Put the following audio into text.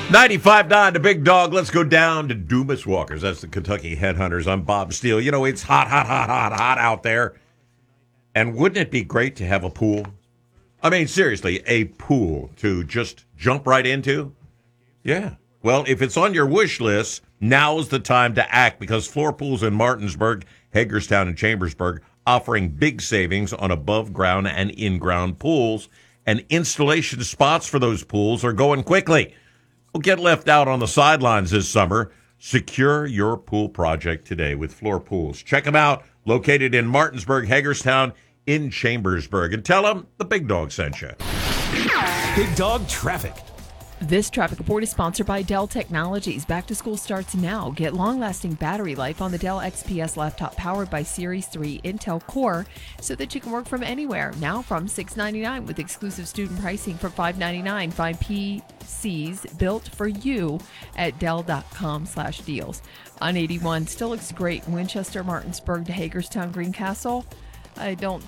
95.9, the big dog. Let's go down to Dumas Walkers. That's the Kentucky Headhunters. I'm Bob Steele. You know, it's hot out there. And wouldn't it be great to have a pool? I mean, seriously, a pool to just jump right into? Yeah. Well, if it's on your wish list, now's the time to act because Floor Pools in Martinsburg, Hagerstown, and Chambersburg offering big savings on above-ground and in-ground pools. And installation spots for those pools are going quickly. Don't get left out on the sidelines this summer. Secure your pool project today with Floor Pools. Check them out. Located in Martinsburg, Hagerstown, in Chambersburg. And tell them the Big Dog sent you. Big Dog Traffic. This traffic report is sponsored by Dell Technologies. Back to school starts now. Get long-lasting battery life on the Dell XPS laptop powered by Series 3 Intel Core so that you can work from anywhere. Now from $699 with exclusive student pricing for $599. Find PCs built for you at Dell.com/deals. On 81, still looks great. Winchester, Martinsburg to Hagerstown, Greencastle. I don't